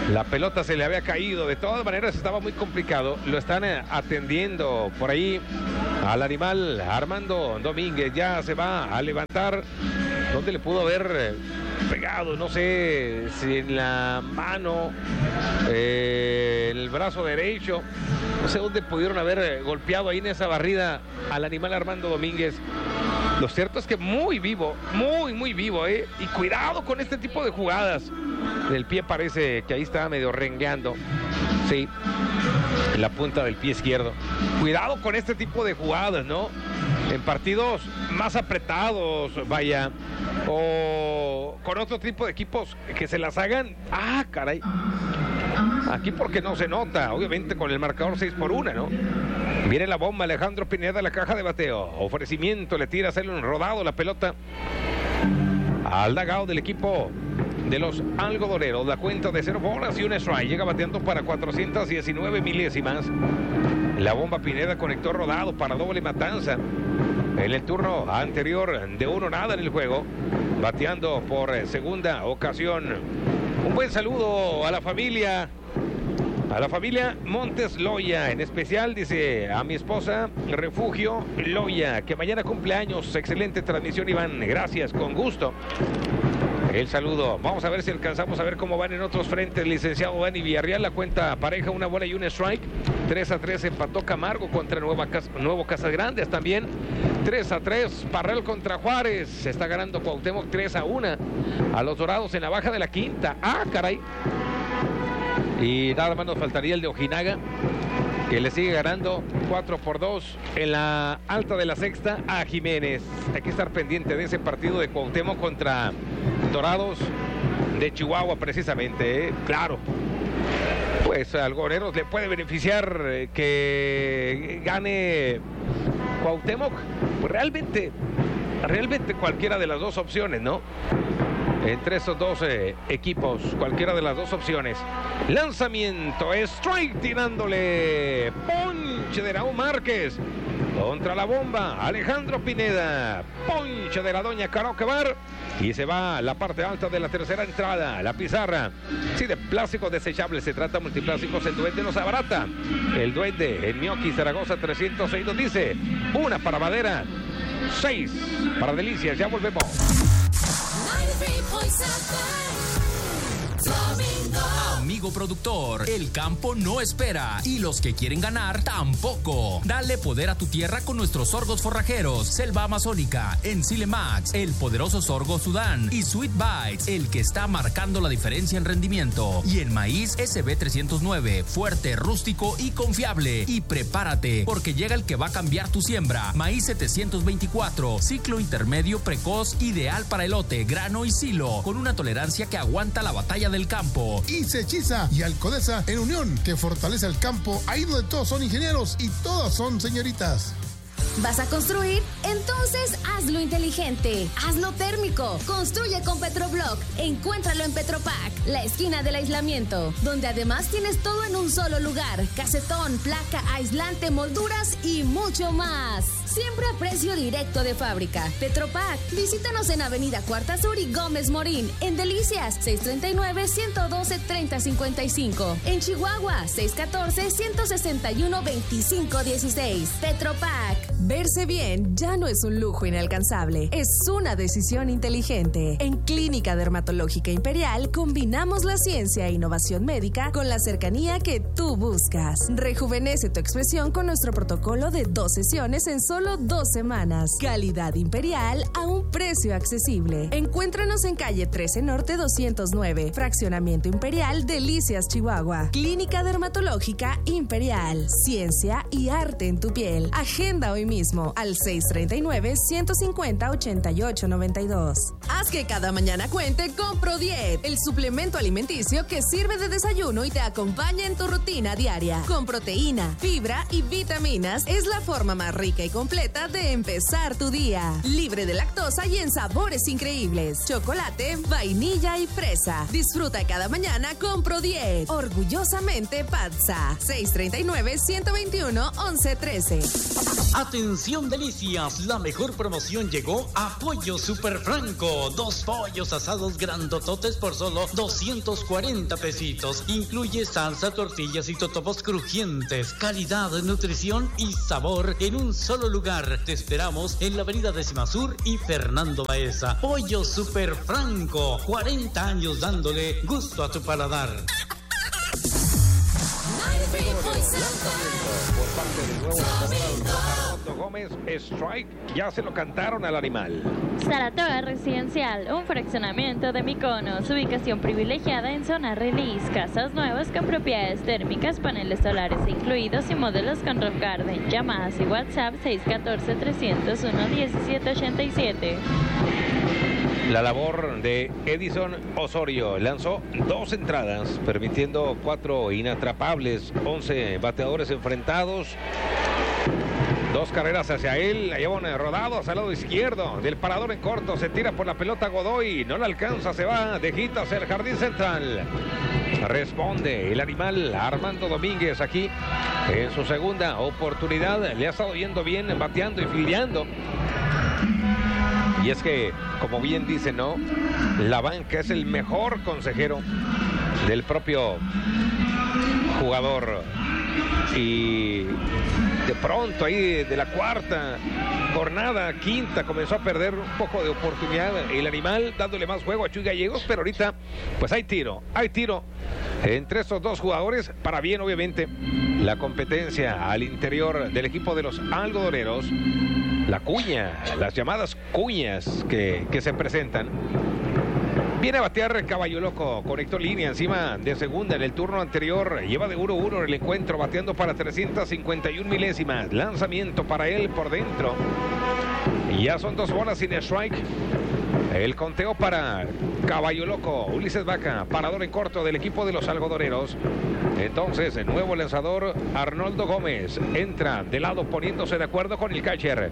[SPEAKER 1] La pelota se le había caído. De todas maneras estaba muy complicado. Lo están atendiendo por ahí al animal. Armando Domínguez ya se va a levantar. ¿Dónde le pudo haber pegado? No sé si en la mano, en el brazo derecho. No sé dónde pudieron haber golpeado ahí en esa barrida al animal Armando Domínguez. Lo cierto es que muy vivo, muy vivo, ¿eh? Y cuidado con este tipo de jugadas. El pie parece que ahí estaba medio rengueando. Sí, en la punta del pie izquierdo. Cuidado con este tipo de jugadas, ¿no? En partidos más apretados, vaya, o con otro tipo de equipos que se las hagan. ¡Ah, caray! Aquí porque no se nota, obviamente con el marcador 6-1, ¿no? Viene la bomba, Alejandro Pineda, la caja de bateo. Ofrecimiento, le tira a hacerle un rodado la pelota al dagao del equipo de los algodoneros. La cuenta de 0 bolas y un strike. Llega bateando para 419 milésimas. La bomba Pineda conectó rodado para doble matanza. En el turno anterior de 1-0 en el juego. Bateando por segunda ocasión. Un buen saludo a la familia. A la familia Montes Loya, en especial, dice, a mi esposa Refugio Loya, que mañana cumpleaños. Excelente transmisión, Iván. Gracias, con gusto. El saludo. Vamos a ver si alcanzamos a ver cómo van en otros frentes. Licenciado Dani Villarreal, la cuenta pareja, una bola y un strike. 3-3 empató Camargo contra Nuevo Casas Grandes también. 3-3 Parral contra Juárez. Se está ganando Cuauhtémoc 3-1 a los Dorados en la baja de la quinta. ¡Ah, caray! Y nada más nos faltaría el de Ojinaga, que le sigue ganando 4-2 en la alta de la sexta a Jiménez. Hay que estar pendiente de ese partido de Cuauhtémoc contra Dorados de Chihuahua, precisamente, ¿eh? Claro. Pues a Algodoneros le puede beneficiar que gane Cuauhtémoc. Pues realmente cualquiera de las dos opciones, ¿no? Entre esos dos equipos, cualquiera de las dos opciones. Lanzamiento, strike, tirándole ponche de Raúl Márquez contra la bomba, Alejandro Pineda, ponche de la doña Caroque Bar, y se va a la parte alta de la tercera entrada. La pizarra, sí, de plásticos desechables, se trata multiplásticos. El Duende nos abarata. El Duende en Mioqui, Zaragoza 306 nos dice: una para Madera, 6 para Delicias. Ya volvemos.
[SPEAKER 12] Amigo productor, el campo no espera y los que quieren ganar tampoco. Dale poder a tu tierra con nuestros sorgos forrajeros, Selva Amazónica, Enzile Max, el poderoso sorgo Sudán y Sweet Bites, el que está marcando la diferencia en rendimiento. Y el maíz SB309, fuerte, rústico y confiable. Y prepárate, porque llega el que va a cambiar tu siembra. Maíz 724, ciclo intermedio precoz, ideal para elote, grano y silo, con una tolerancia que aguanta la batalla del campo.
[SPEAKER 13] Y Sechiza y Alcodesa en unión, que fortalece el campo, ahí donde todos son ingenieros y todas son señoritas.
[SPEAKER 5] ¿Vas a construir? Entonces hazlo inteligente, hazlo térmico. Construye con Petroblock. Encuéntralo en Petropac, la esquina del aislamiento, donde además tienes todo en un solo lugar: casetón, placa, aislante, molduras y mucho más. Siempre a precio directo de fábrica. Petropac, visítanos en Avenida Cuarta Sur y Gómez Morín. En Delicias, 639-112-3055. En Chihuahua, 614-161-2516. Petropac. Verse bien ya no es un lujo inalcanzable, es una decisión inteligente. En Clínica Dermatológica Imperial combinamos la ciencia e innovación médica con la cercanía que tú buscas. Rejuvenece tu expresión con nuestro protocolo de 2 sesiones en solo 2 semanas. Calidad Imperial a un precio accesible. Encuéntranos en calle 13 Norte 209, Fraccionamiento Imperial, Delicias, Chihuahua. Clínica Dermatológica Imperial. Ciencia y arte en tu piel. Agenda hoy mismo al 639-150-8892. Haz que cada mañana cuente con ProDiet, el suplemento alimenticio que sirve de desayuno y te acompaña en tu rutina diaria. Con proteína, fibra y vitaminas, es la forma más rica y completa de empezar tu día. Libre de lactosa y en sabores increíbles: chocolate, vainilla y fresa. Disfruta cada mañana con ProDiet. Orgullosamente Patsa. 639-121-1113.
[SPEAKER 9] Atención delicias, la mejor promoción llegó a Pollo Super Franco. 2 pollos asados grandototes por solo 240 pesitos. Incluye salsa, tortillas y totopos crujientes. Calidad, nutrición y sabor en un solo lugar. Te esperamos en la avenida Décima Sur y Fernando Baeza. Pollo Super Franco, 40 años dándole gusto a tu paladar.
[SPEAKER 1] Por parte del nuevo Arnoldo Gómez, strike, ya se lo cantaron al animal.
[SPEAKER 2] Saratoga Residencial, un fraccionamiento de Mykonos, ubicación privilegiada en zona release, casas nuevas con propiedades térmicas, paneles solares incluidos y modelos con Rock Garden. Llamadas y WhatsApp 614-301-1787.
[SPEAKER 1] La labor de Edison Osorio lanzó 2 entradas, permitiendo 4 inatrapables, 11 bateadores enfrentados. 2 carreras hacia él, la llevan rodado hacia el lado izquierdo del parador en corto, se tira por la pelota Godoy, no la alcanza, se va de hit hacia el jardín central. Responde el animal Armando Domínguez aquí en su segunda oportunidad, le ha estado yendo bien, bateando y filiando. Y es que, como bien dice, ¿no? La banca es el mejor consejero del propio jugador. Y de pronto ahí de la cuarta jornada, quinta, comenzó a perder un poco de oportunidad el animal, dándole más juego a Chuy Gallegos, pero ahorita pues hay tiro entre estos 2 jugadores, para bien obviamente la competencia al interior del equipo de los algodoneros. La cuña, las llamadas cuñas que se presentan. Viene a batear Caballo Loco, conectó línea encima de segunda en el turno anterior, lleva de 1-1 en el encuentro, bateando para 351 milésimas, lanzamiento para él por dentro, y ya son 2 bolas sin strike. El conteo para Caballo Loco, Ulises Vaca, parador en corto del equipo de los algodoneros. Entonces, el nuevo lanzador Arnoldo Gómez entra de lado poniéndose de acuerdo con el catcher.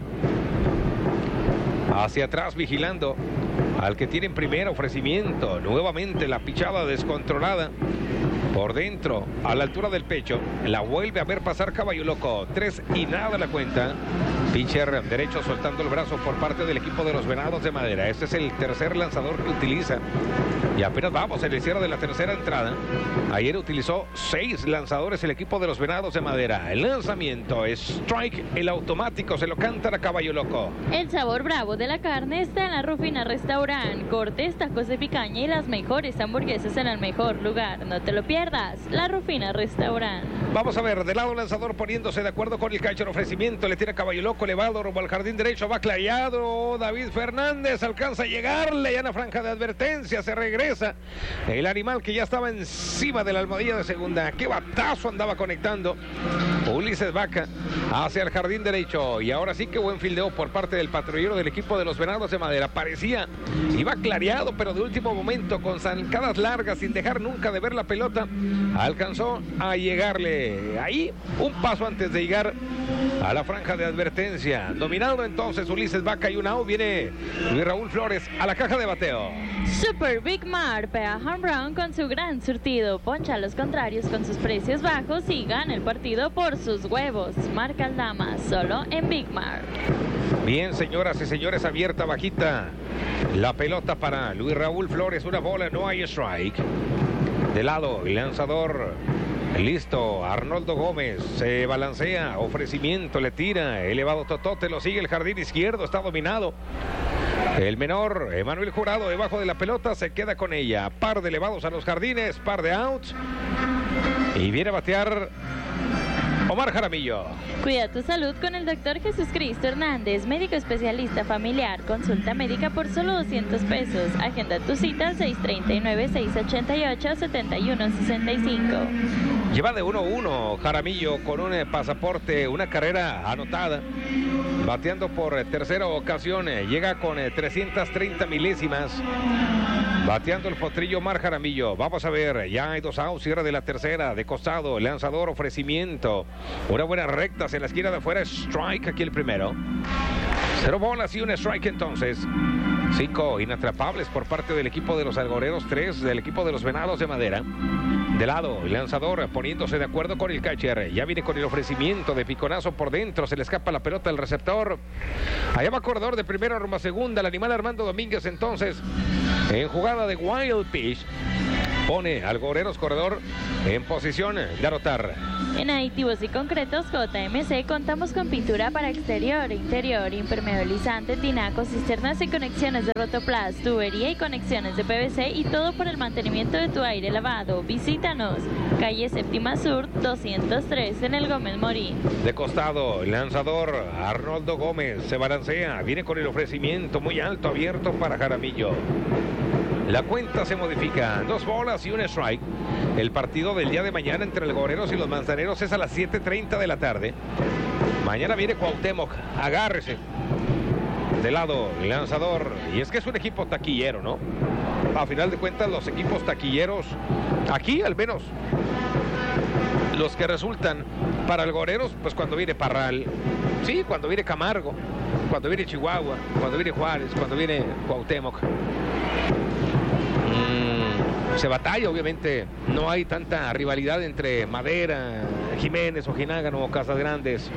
[SPEAKER 1] Hacia atrás vigilando al que tiene en primer ofrecimiento. Nuevamente la pichada descontrolada. Por dentro, a la altura del pecho, la vuelve a ver pasar Caballo Loco. 3 y nada la cuenta. Pitcher derecho soltando el brazo por parte del equipo de los Venados de Madera. Este es el tercer lanzador que utiliza. Y apenas vamos en el cierre de la tercera entrada. Ayer utilizó 6 lanzadores el equipo de los Venados de Madera. El lanzamiento es strike, el automático se lo canta a Caballo Loco.
[SPEAKER 2] El sabor bravo de la carne está en la Rufina Restaurant. Cortes, tacos de picaña y las mejores hamburguesas en el mejor lugar. No te lo pierdas. La Rufina Restaurant.
[SPEAKER 1] Vamos a ver, de lado lanzador poniéndose de acuerdo con el catcher. Ofrecimiento, le tira Caballo Loco, elevado rumbo al jardín derecho, va clareado. David Fernández alcanza a llegarle ya en la franja de advertencia, se regresa el animal que ya estaba encima de la almohadilla de segunda. Qué batazo andaba conectando Ulises Vaca hacia el jardín derecho, y ahora sí que buen fildeo por parte del patrullero del equipo de los Venados de Madera. Parecía, iba clareado, pero de último momento, con zancadas largas, sin dejar nunca de ver la pelota, alcanzó a llegarle ahí un paso antes de llegar a la franja de advertencia. Dominado entonces Ulises Vaca y un out. Viene Luis Raúl Flores a la caja de bateo.
[SPEAKER 2] Super Big Mar pega home run con su gran surtido, poncha a los contrarios con sus precios bajos y gana el partido por sus huevos. Marca Aldama, solo en Big Mar.
[SPEAKER 1] Bien, señoras y señores, abierta, bajita la pelota para Luis Raúl Flores. Una bola, no hay strike. De lado, el lanzador listo, Arnoldo Gómez se balancea, ofrecimiento, le tira, elevado totote, lo sigue el jardín izquierdo, está dominado. El menor, Emanuel Jurado, debajo de la pelota, se queda con ella. Par de elevados a los jardines, par de outs. Y viene a batear Omar Jaramillo.
[SPEAKER 2] Cuida tu salud con el doctor Jesús Cristo Hernández, médico especialista familiar. Consulta médica por solo 200 pesos. Agenda tu cita al 639-688-7165.
[SPEAKER 1] Lleva de 1-1 Jaramillo con un pasaporte, una carrera anotada. Bateando por tercera ocasión, llega con 330 milésimas. Bateando el potrillo Omar Jaramillo. Vamos a ver, ya hay 2 outs, cierre de la tercera, de costado, lanzador, ofrecimiento. Una buena recta hacia la esquina de afuera, strike aquí el primero. 0 bolas y un strike entonces. 5 inatrapables por parte del equipo de los algodoneros, 3 del equipo de los Venados de Madera. De lado, el lanzador poniéndose de acuerdo con el catcher. Ya viene con el ofrecimiento de piconazo por dentro. Se le escapa la pelota al receptor. Allá va corredor de primera rumbo a segunda. El animal Armando Domínguez entonces en jugada de wild pitch. Pone al Goreros corredor en posición de anotar.
[SPEAKER 2] En Aditivos y Concretos JMC contamos con pintura para exterior, interior, impermeabilizante, tinacos, cisternas y conexiones de Rotoplas, tubería y conexiones de PVC y todo por el mantenimiento de tu aire lavado. Visítanos, calle Séptima Sur 203 en el Gómez Morín.
[SPEAKER 1] De costado, el lanzador Arnoldo Gómez se balancea, viene con el ofrecimiento muy alto, abierto para Jaramillo. La cuenta se modifica, 2 bolas y un strike. El partido del día de mañana entre el Goreros y los Manzaneros es a las 7:30 de la tarde. Mañana viene Cuauhtémoc, agárrese. De lado, el lanzador, y es que es un equipo taquillero, ¿no? A final de cuentas, los equipos taquilleros, aquí al menos, los que resultan para el Goreros, pues cuando viene Parral, sí, cuando viene Camargo, cuando viene Chihuahua, cuando viene Juárez, cuando viene Cuauhtémoc. Se batalla, obviamente, no hay tanta rivalidad entre Madera, Jiménez, Ojinaga, Casas Grandes.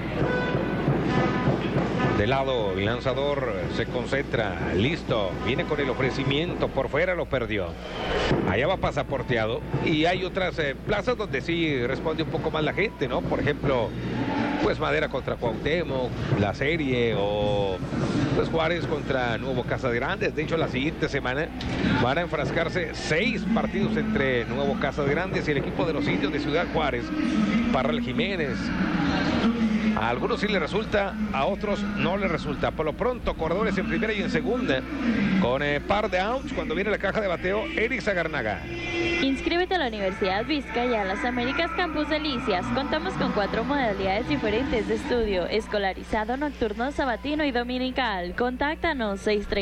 [SPEAKER 1] De lado, el lanzador se concentra, listo, viene con el ofrecimiento, por fuera lo perdió. Allá va pasaporteado y hay otras plazas donde sí responde un poco más la gente, ¿no? Por ejemplo, pues Madera contra Cuauhtémoc, la serie, o pues Juárez contra Nuevo Casas Grandes. De hecho, la siguiente semana van a enfrascarse 6 partidos entre Nuevo Casas Grandes y el equipo de los Indios de Ciudad Juárez, Parral Jiménez. A algunos sí les resulta, a otros no les resulta. Por lo pronto, corredores en primera y en segunda, con par de outs cuando viene la caja de bateo, Eric Sagarnaga.
[SPEAKER 2] Inscríbete a la Universidad Vizcaya, Las Américas Campus Delicias. Contamos con 4 modalidades diferentes de estudio: escolarizado, nocturno, sabatino y dominical. Contáctanos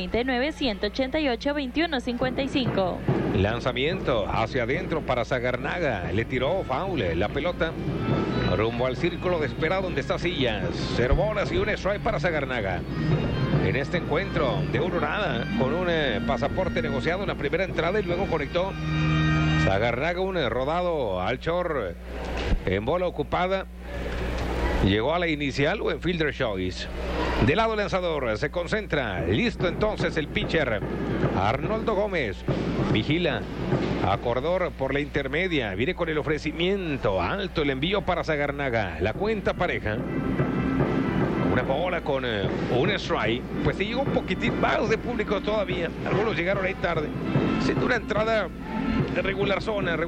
[SPEAKER 2] 639-188-2155.
[SPEAKER 1] Lanzamiento hacia adentro para Sagarnaga. Le tiró foul la pelota rumbo al círculo de espera donde está Sillas. 0 bolas y un strike para Sagarnaga. En este encuentro de 1-0, con un pasaporte negociado en la primera entrada y luego conectó Sagarnaga un rodado al short en bola ocupada. Llegó a la inicial o en fielder choice. De lado el lanzador, se concentra, listo entonces el pitcher Arnoldo Gómez. Vigila a corredor por la intermedia, viene con el ofrecimiento alto, el envío para Sagarnaga. La cuenta pareja. Una bola con un strike. Pues se llegó un poquitín más de público todavía. Algunos llegaron ahí tarde. Siendo una entrada de regular zona.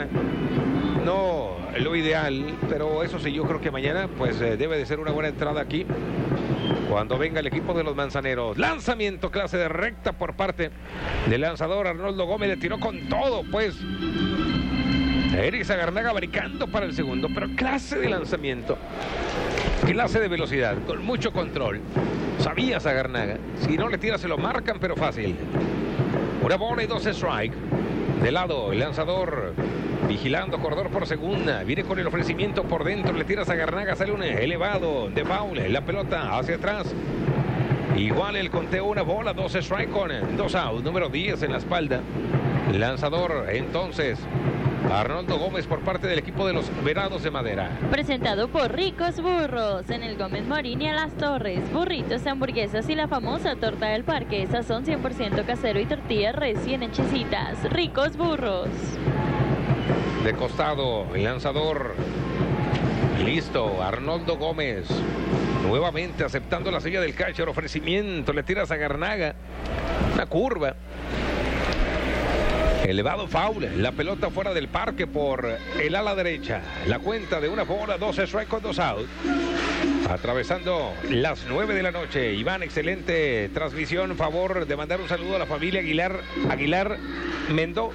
[SPEAKER 1] No lo ideal, pero eso sí, yo creo que mañana pues debe de ser una buena entrada aquí cuando venga el equipo de los Manzaneros. Lanzamiento, clase de recta por parte del lanzador Arnoldo Gómez. Le tiró con todo, pues. Eric Sagarnaga brincando para el segundo, pero clase de lanzamiento, clase de velocidad, con mucho control. Sabía Sagarnaga, si no le tira se lo marcan, pero fácil. Una bola y 2 strike. De lado, el lanzador vigilando, corredor por segunda, viene con el ofrecimiento por dentro, le tira a Sagarnaga, sale un elevado de foul, la pelota hacia atrás. Igual el conteo, una bola, 2 strike con 2 out, número 10 en la espalda. Lanzador entonces Arnoldo Gómez por parte del equipo de los Venados de Madera.
[SPEAKER 2] Presentado por Ricos Burros en el Gómez Morín y a Las Torres. Burritos, hamburguesas y la famosa torta del parque. Sazón 100% casero y tortillas recién hechecitas. Ricos Burros.
[SPEAKER 1] De costado, el lanzador. Listo, Arnoldo Gómez. Nuevamente aceptando la silla del catcher. Ofrecimiento, le tira a Sagarnaga. Una curva. Elevado foul, la pelota fuera del parque por el ala derecha. La cuenta de una bola, 2 strike con 2 out. Atravesando las 9 de la noche. Iván, excelente transmisión. Favor de mandar un saludo a la familia Aguilar Mendo.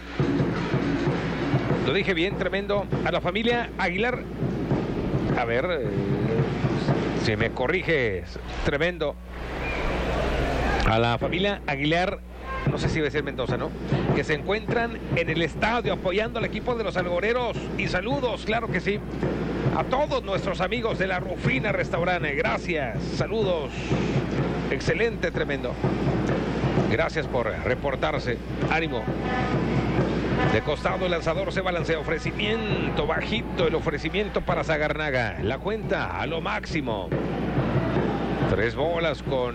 [SPEAKER 1] Lo dije bien, tremendo. A la familia Aguilar. A ver, si me corriges, tremendo. A la familia Aguilar, no sé si va a ser Mendoza, ¿no? Que se encuentran en el estadio apoyando al equipo de los algoreros. Y saludos, claro que sí, a todos nuestros amigos de la Rufina Restaurante. Gracias, saludos. Excelente, tremendo. Gracias por reportarse. Ánimo. De costado el lanzador se balancea, ofrecimiento bajito, el ofrecimiento para Zagarnaga. La cuenta a lo máximo. 3 bolas con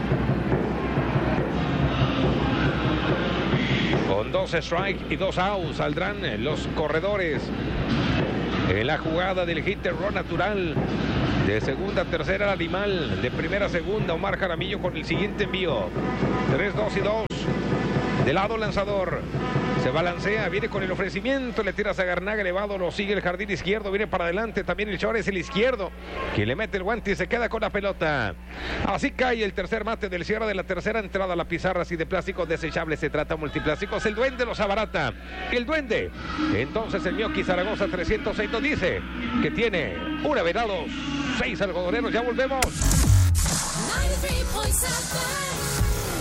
[SPEAKER 1] 2 strikes y 2 outs. Saldrán los corredores en la jugada del hit and run natural. De segunda a tercera el animal, de primera a segunda Omar Jaramillo con el siguiente envío. 3, 2 y 2. De lado lanzador, se balancea, viene con el ofrecimiento, le tira a Zagarnaga elevado, lo sigue el jardín izquierdo, viene para adelante, también el short es el izquierdo, quien le mete el guante y se queda con la pelota. Así cae el tercer mate del cierre de la tercera entrada. La pizarra así de plástico desechable, se trata multiplásticos, el duende los abarata, el duende. Entonces el Mioki Zaragoza 306 nos dice que tiene una venado, 6 algodoneros, ya volvemos.
[SPEAKER 10] 93.7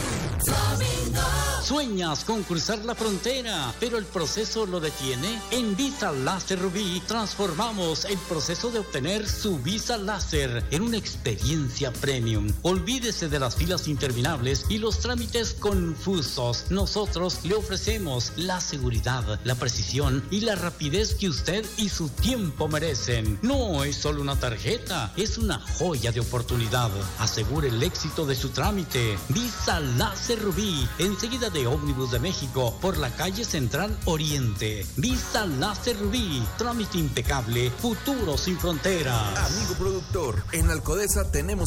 [SPEAKER 9] ¿Sueñas con cruzar la frontera, pero el proceso lo detiene? En Visa Láser Rubí transformamos el proceso de obtener su visa láser en una experiencia premium. Olvídese de las filas interminables y los trámites confusos. Nosotros le ofrecemos la seguridad, la precisión y la rapidez que usted y su tiempo merecen. No es solo una tarjeta, es una joya de oportunidad. Asegure el éxito de su trámite. Visa Láser Rubí, enseguida de Ómnibus de México, por la calle Central Oriente. Visa Láser Rubí, trámite impecable, futuro sin fronteras.
[SPEAKER 14] Amigo productor, en Alcodesa tenemos